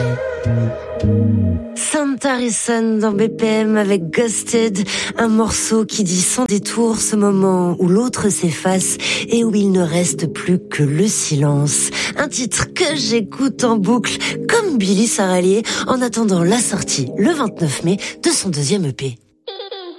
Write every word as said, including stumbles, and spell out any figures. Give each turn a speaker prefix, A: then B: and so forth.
A: Sam Harrison dans B P M avec Ghosted, un morceau qui dit sans détour ce moment où l'autre s'efface et où il ne reste plus que le silence. Un titre que j'écoute en boucle comme Billy Saralier en attendant la sortie le vingt-neuf mai de son deuxième E P.